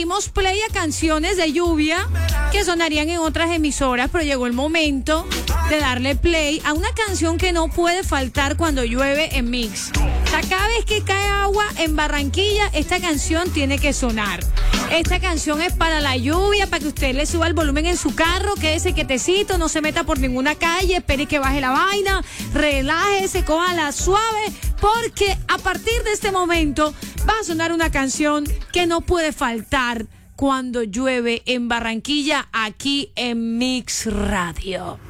dimos play a canciones de lluvia que sonarían en otras emisoras, pero llegó el momento de darle play a una canción que no puede faltar cuando llueve en Mix. O sea, cada vez que cae agua en Barranquilla, esta canción tiene que sonar. Esta canción es para la lluvia, para que usted le suba el volumen en su carro, quédese quietecito, no se meta por ninguna calle, espere que baje la vaina, relájese, cójala suave, porque a partir de este momento va a sonar una canción que no puede faltar cuando llueve en Barranquilla, aquí en Mix Radio.